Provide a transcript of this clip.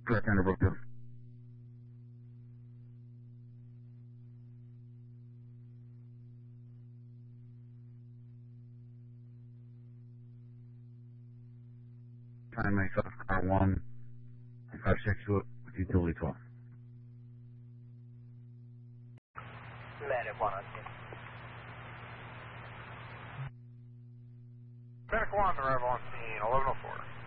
Correct, under Brookfield. Find myself car 1, 56 with utility 12. Medic 1 on scene. Medic 1, arrival on scene, 1104.